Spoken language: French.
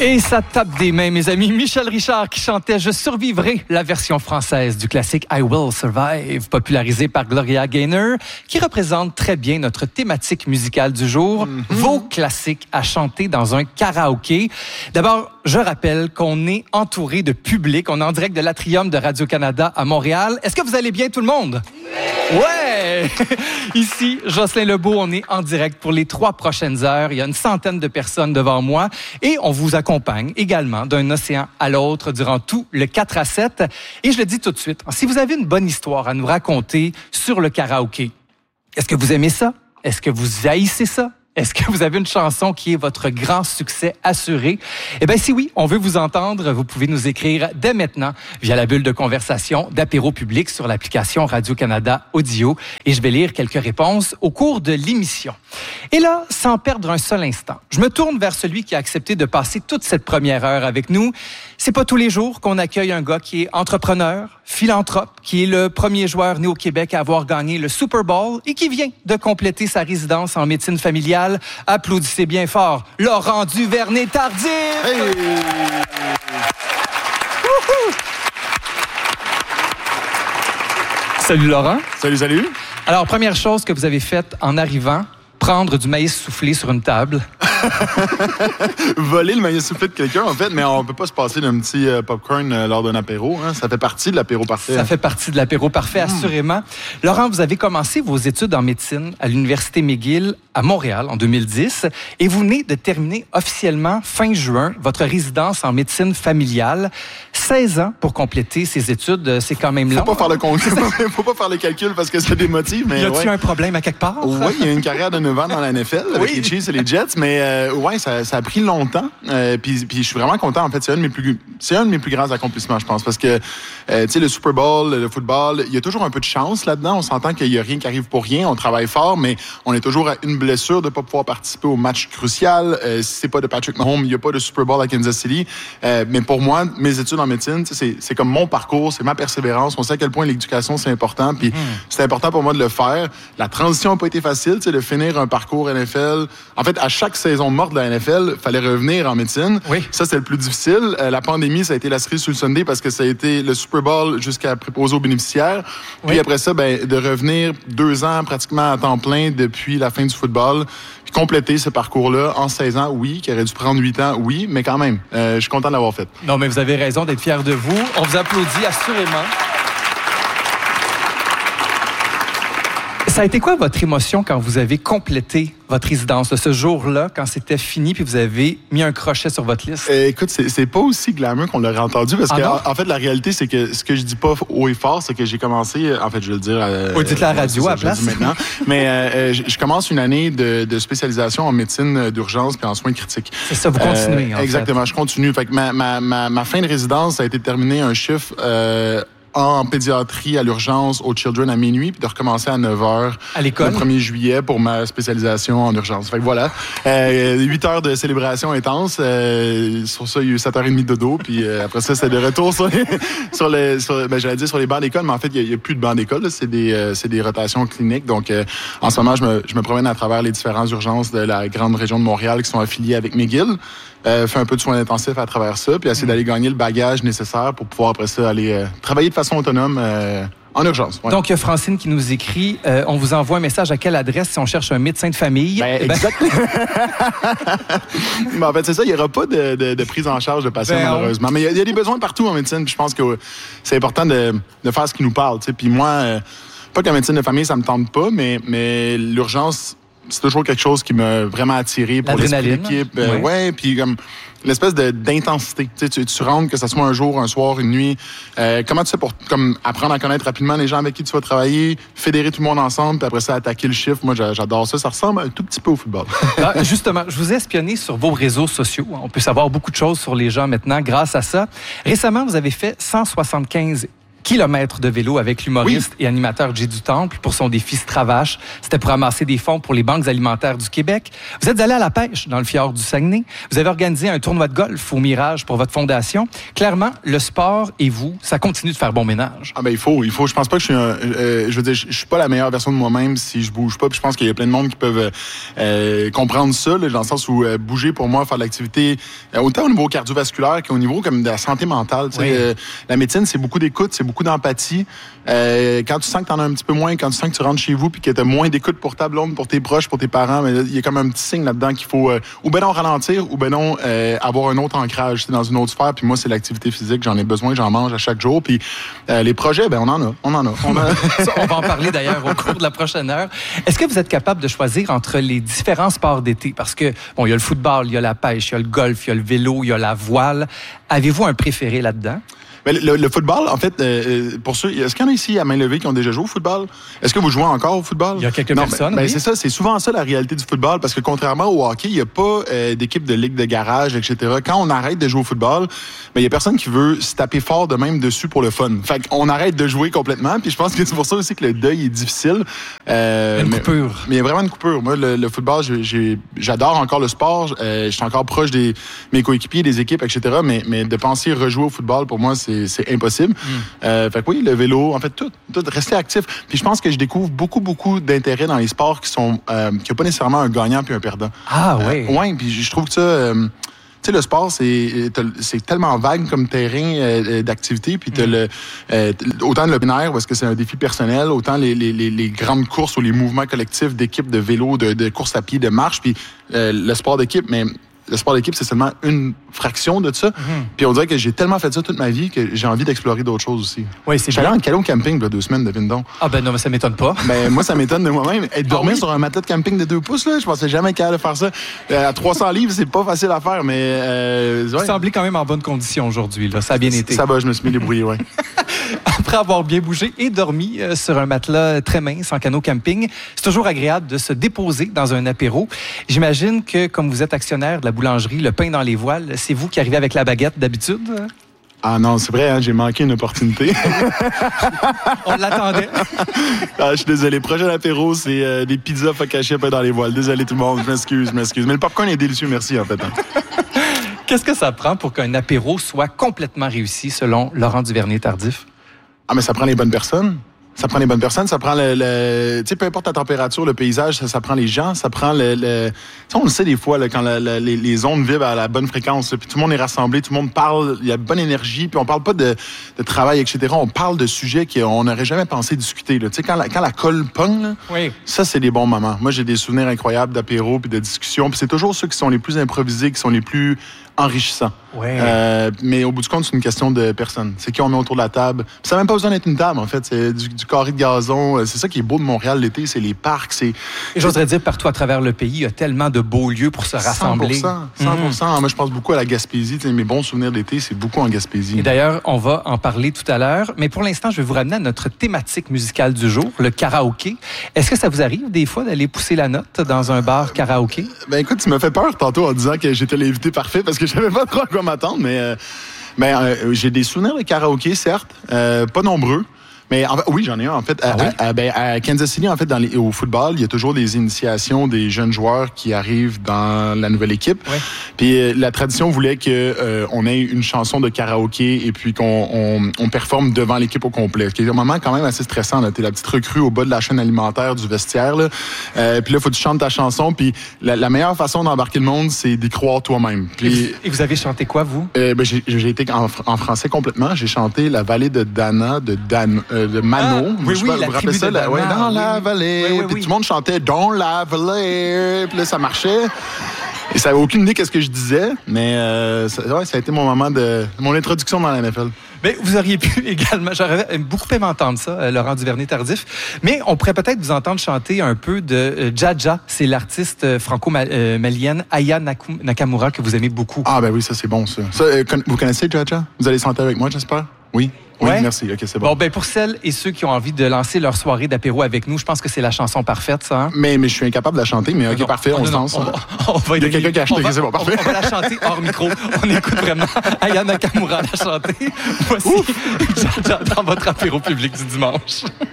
Et ça tape des mains, mes amis. Michel Richard qui chantait « Je survivrai », la version française du classique « I Will Survive », popularisé par Gloria Gaynor, qui représente très bien notre thématique musicale du jour, vos classiques à chanter dans un karaoké. D'abord, je rappelle qu'on est entouré de public. On est en direct de l'Atrium de Radio-Canada à Montréal. Est-ce que vous allez bien, tout le monde? Ouais! Ici, Jocelyn Lebeau, on est en direct pour les 3 prochaines heures. Il y a une centaine de personnes devant moi et on vous accompagne également d'un océan à l'autre durant tout le 4 à 7. Et je le dis tout de suite, si vous avez une bonne histoire à nous raconter sur le karaoké, est-ce que vous aimez ça? Est-ce que vous haïssez ça? Est-ce que vous avez une chanson qui est votre grand succès assuré? Eh bien, si oui, on veut vous entendre. Vous pouvez nous écrire dès maintenant via la bulle de conversation d'Apéro Public sur l'application Radio-Canada Audio. Et je vais lire quelques réponses au cours de l'émission. Et là, sans perdre un seul instant, je me tourne vers celui qui a accepté de passer toute cette première heure avec nous. C'est pas tous les jours qu'on accueille un gars qui est entrepreneur, philanthrope, qui est le premier joueur né au Québec à avoir gagné le Super Bowl et qui vient de compléter sa résidence en médecine familiale. Applaudissez bien fort Laurent Duvernay-Tardif! Hey! Salut Laurent. Salut. Alors, première chose que vous avez faite en arrivant, prendre du maïs soufflé sur une table. Voler le maïs soufflé de quelqu'un, en fait, mais on peut pas se passer d'un petit popcorn lors d'un apéro. Hein. Ça fait partie de l'apéro parfait. Ça fait partie de l'apéro parfait, assurément. Laurent, vous avez commencé vos études en médecine à l'Université McGill à Montréal en 2010 et vous venez de terminer officiellement fin juin votre résidence en médecine familiale. 16 ans pour compléter ces études, c'est quand même long. Faut pas faire le calcul parce que ça démotive. Mais y a-t-il un problème à quelque part? Oui, il y a une carrière de 9 ans dans la NFL avec les Chiefs et les Jets, mais ouais, ça a pris longtemps. Puis je suis vraiment content. En fait, c'est un de mes plus grands accomplissements, je pense, parce que tu sais, le Super Bowl, le football, il y a toujours un peu de chance là-dedans. On s'entend qu'il y a rien qui arrive pour rien. On travaille fort, mais on est toujours à une blessure de pas pouvoir participer au match crucial. Si c'est pas de Patrick Mahomes, il y a pas de Super Bowl à Kansas City. Mais pour moi, mes études en médecine, c'est comme mon parcours, c'est ma persévérance. On sait à quel point l'éducation c'est important. Puis c'est important pour moi de le faire. La transition n'a pas été facile, de finir un parcours NFL. En fait, à chaque saison morte de la NFL, fallait revenir en médecine. Oui. Ça, c'est le plus difficile. La pandémie, ça a été la cerise sur le Sunday parce que ça a été le Super Bowl jusqu'à préposer aux bénéficiaires. Puis après ça, de revenir 2 ans pratiquement à temps plein depuis la fin du football. Puis compléter ce parcours-là en 16 ans, oui, qui aurait dû prendre 8 ans, oui, mais quand même, je suis content de l'avoir fait. Non, mais vous avez raison d'être fiers de vous. On vous applaudit assurément. Ça a été quoi votre émotion quand vous avez complété votre résidence de ce jour-là, quand c'était fini, puis vous avez mis un crochet sur votre liste? Écoute, c'est pas aussi glamour qu'on l'aurait entendu, parce que en fait, la réalité, c'est que ce que je dis pas haut et fort, c'est que j'ai commencé, en fait, je vais le dire... dites la radio à la place. Maintenant, mais je commence une année de spécialisation en médecine d'urgence puis en soins critiques. C'est ça, vous continuez, en exactement, fait. Je continue. Fait que ma fin de résidence a été de terminer un chiffre... en pédiatrie à l'urgence au Children à minuit, puis de recommencer à 9h à l'école le 1er juillet pour ma spécialisation en urgence. Fait que voilà, 8 heures de célébration intense. Sur ça, il y a eu 7h30 de dodo, puis après ça, c'est de retour sur les bancs d'école, mais en fait, il y a plus de bancs d'école. Là. C'est des rotations cliniques. Donc, en ce moment, je me promène à travers les différentes urgences de la grande région de Montréal qui sont affiliées avec McGill. Fait un peu de soins intensifs à travers ça, puis essayer d'aller gagner le bagage nécessaire pour pouvoir après ça aller travailler de façon autonome en urgence. Ouais. Donc, il y a Francine qui nous écrit, on vous envoie un message à quelle adresse si on cherche un médecin de famille? Exactement. En fait, c'est ça, il n'y aura pas de prise en charge de patients, malheureusement. Mais il y a des besoins partout en médecine, puis je pense que c'est important de faire ce qui nous parle. Puis moi, pas que la médecine de famille, ça me tente pas, mais l'urgence... C'est toujours quelque chose qui m'a vraiment attiré pour l'esprit d'équipe. Ouais, puis comme l'espèce d'intensité. Tu rentres, que ce soit un jour, un soir, une nuit. Comment tu fais pour apprendre à connaître rapidement les gens avec qui tu vas travailler, fédérer tout le monde ensemble, puis après ça, attaquer le chiffre? Moi, j'adore ça. Ça ressemble un tout petit peu au football. Justement, je vous ai espionné sur vos réseaux sociaux. On peut savoir beaucoup de choses sur les gens maintenant grâce à ça. Récemment, vous avez fait 175 kilomètres de vélo avec l'humoriste et animateur Jay du Temple pour son défi Stravache. C'était pour amasser des fonds pour les banques alimentaires du Québec. Vous êtes allé à la pêche dans le fjord du Saguenay. Vous avez organisé un tournoi de golf au Mirage pour votre fondation. Clairement, le sport et vous, ça continue de faire bon ménage. Ah ben il faut. Je pense pas que je veux dire, je suis pas la meilleure version de moi-même si je bouge pas. Puis je pense qu'il y a plein de monde qui peuvent comprendre ça, là, dans le sens où bouger pour moi, faire de l'activité, autant au niveau cardiovasculaire qu'au niveau comme de la santé mentale. La médecine, c'est beaucoup d'écoute, c'est beaucoup d'empathie. Quand tu sens que t'en as un petit peu moins, quand tu sens que tu rentres chez vous puis que t'as moins d'écoute pour ta blonde, pour tes proches, pour tes parents, mais il y a comme un petit signe là-dedans qu'il faut ou ben non ralentir ou ben non avoir un autre ancrage dans une autre sphère. Puis moi, c'est l'activité physique. J'en ai besoin, j'en mange à chaque jour. Puis les projets, ben on en a. Ça, on va en parler d'ailleurs au cours de la prochaine heure. Est-ce que vous êtes capable de choisir entre les différents sports d'été? Parce que, bon, il y a le football, il y a la pêche, il y a le golf, il y a le vélo, il y a la voile. Avez-vous un préféré là-dedans? Mais le football, en fait, pour ceux, est-ce qu'il y en a ici à main levée qui ont déjà joué au football? Est-ce que vous jouez encore au football? Il y a quelques personnes. Oui. C'est ça, c'est souvent ça la réalité du football, parce que contrairement au hockey, il n'y a pas d'équipe de ligue de garage, etc. Quand on arrête de jouer au football, il y a personne qui veut se taper fort de même dessus pour le fun. Fait qu'on arrête de jouer complètement, puis je pense que c'est pour ça aussi que le deuil est difficile. Une coupure. Mais il y a vraiment une coupure. Moi, le football, j'adore encore le sport. Je suis encore proche de mes coéquipiers, des équipes, etc. Mais de penser rejouer au football, pour moi, c'est impossible. Fait que oui, le vélo, en fait, tout, rester actif. Puis je pense que je découvre beaucoup d'intérêt dans les sports qui n'ont pas nécessairement un gagnant puis un perdant. Ah oui. Oui, puis je trouve que ça... tu sais, le sport, c'est tellement vague comme terrain d'activité. Puis t'as autant le plein air, parce que c'est un défi personnel, autant les grandes courses ou les mouvements collectifs d'équipe, de vélo, de course à pied, de marche, puis le sport d'équipe, mais... Le sport d'équipe, c'est seulement une fraction de ça. Puis on dirait que j'ai tellement fait ça toute ma vie que j'ai envie d'explorer d'autres choses aussi. Oui, c'est J'allais en canot camping, là, 2 semaines, devine donc. Ah ben non, mais ça m'étonne pas. Ben moi, ça m'étonne de moi-même. Dormir sur un matelas de camping de 2 pouces, là, je pensais jamais capable de faire ça. À 300 livres, c'est pas facile à faire, mais... Vous semblez quand même en bonne condition aujourd'hui, là. Ça a bien été. Ça va, je me suis mis débrouillé, oui. Après avoir bien bougé et dormi sur un matelas très mince en canot camping, c'est toujours agréable de se déposer dans un apéro. J'imagine que, comme vous êtes actionnaire de la boulangerie Le Pain dans les voiles, c'est vous qui arrivez avec la baguette d'habitude? Ah non, c'est vrai, hein, j'ai manqué une opportunité. On l'attendait. Ah, je suis désolé. Prochain apéro, c'est des pizzas focaccia Pain dans les voiles. Désolé tout le monde, je m'excuse. Mais le popcorn est délicieux, merci en fait. Qu'est-ce que ça prend pour qu'un apéro soit complètement réussi, selon Laurent Duvernay-Tardif? Ah, mais ça prend les bonnes personnes. Ça prend les bonnes personnes, ça prend tu sais, peu importe la température, le paysage, ça prend les gens, ça prend tu sais, on le sait des fois, là, quand les ondes vibrent à la bonne fréquence, puis tout le monde est rassemblé, tout le monde parle, il y a bonne énergie, puis on parle pas de travail, etc. On parle de sujets qu'on n'aurait jamais pensé discuter, là. Tu sais, quand la colle pogne, là, oui. Ça, c'est des bons moments. Moi, j'ai des souvenirs incroyables d'apéro puis de discussions, puis c'est toujours ceux qui sont les plus improvisés, qui sont les plus enrichissants. Ouais. Mais au bout du compte, c'est une question de personnes. C'est qui on met autour de la table. Puis ça n'a même pas besoin d'être une table, en fait. C'est du carré de gazon. C'est ça qui est beau de Montréal l'été, c'est les parcs. Et j'oserais dire, partout à travers le pays, il y a tellement de beaux lieux pour se rassembler. 100%. Moi, je pense beaucoup à la Gaspésie. Mes bons souvenirs d'été, c'est beaucoup en Gaspésie. Et d'ailleurs, on va en parler tout à l'heure. Mais pour l'instant, je vais vous ramener à notre thématique musicale du jour, le karaoké. Est-ce que ça vous arrive des fois d'aller pousser la note dans un bar karaoké? Ben écoute, tu m'as fait peur tantôt en disant que j'étais l'invité parfait parce que je savais pas trop à quoi m'attendre, mais j'ai des souvenirs de karaoké, certes, pas nombreux. Mais en fait, oui, j'en ai un. En fait, à Kansas City, en fait, au football, il y a toujours des initiations des jeunes joueurs qui arrivent dans la nouvelle équipe. Ouais. Puis la tradition voulait que on ait une chanson de karaoké et puis qu'on performe devant l'équipe au complet. Ce qui est un moment quand même assez stressant. Là. T'es la petite recrue au bas de la chaîne alimentaire du vestiaire. Là. Puis là, faut que tu chantes ta chanson. Puis la meilleure façon d'embarquer le monde, c'est d'y croire toi-même. Puis, et vous avez chanté quoi, vous? J'ai été en français complètement. J'ai chanté La vallée de Dana de Mano. Oui, la tribu de Dana. Dans la vallée. Oui. Puis tout le monde chantait Dans la vallée. Puis là, ça marchait. Et ça n'avait aucune idée qu'est-ce que je disais, mais ça a été mon moment mon introduction dans la NFL. Mais vous auriez pu également, j'aurais beaucoup aimé entendre ça, Laurent Duvernay-Tardif, mais on pourrait peut-être vous entendre chanter un peu de Jaja. C'est l'artiste franco-malienne Aya Nakamura que vous aimez beaucoup. Ah ben oui, ça c'est bon ça. Vous connaissez Jaja? Vous allez chanter avec moi, j'espère? Oui. Oui, ouais? Merci. OK, c'est bon. Bon, ben pour celles et ceux qui ont envie de lancer leur soirée d'apéro avec nous, je pense que c'est la chanson parfaite, ça. Hein? Mais je suis incapable de la chanter, mais OK, non, parfait, on se lance. Il y a quelqu'un qui a acheté, c'est bon, parfait. On va la chanter hors micro. On écoute vraiment Aya Nakamura la chanter. Voici dans votre apéro public du dimanche.